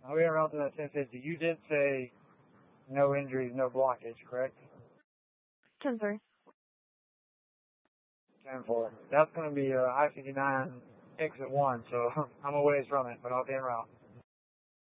I'll be en route to that 1050. You did say no injuries, no blockage, correct? 10-4. 10-4. That's going to be I-59 exit 1, so I'm a ways from it, but I'll be en route.